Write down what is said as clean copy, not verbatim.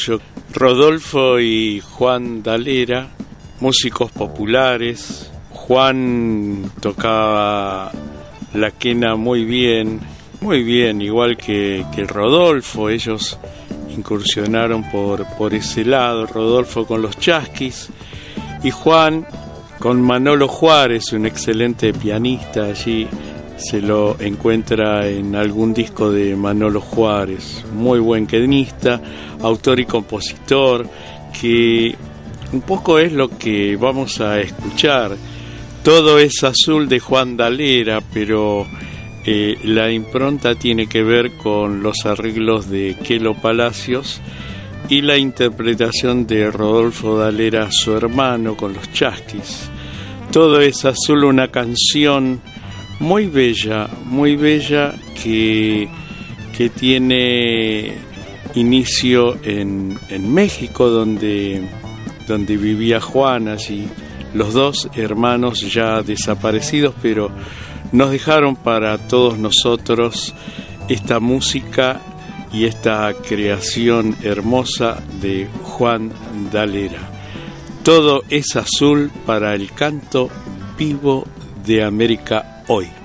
Gaucho. Rodolfo y Juan Dalera, músicos populares. Juan tocaba la quena muy bien, igual que Rodolfo. Ellos incursionaron por ese lado, Rodolfo con los chasquis y Juan con Manolo Juárez, un excelente pianista. Allí se lo encuentra en algún disco de Manolo Juárez, muy buen quenista, autor y compositor, que un poco es lo que vamos a escuchar. Todo es azul de Juan Dalera, pero la impronta tiene que ver con los arreglos de Quelo Palacios y la interpretación de Rodolfo Dalera, su hermano, con los chasquis. Todo es azul, una canción muy bella que tiene inicio en México, donde vivía Juan. Allí los dos hermanos ya desaparecidos, pero nos dejaron para todos nosotros esta música y esta creación hermosa de Juan Dalera. Todo es azul para el canto vivo de América hoy.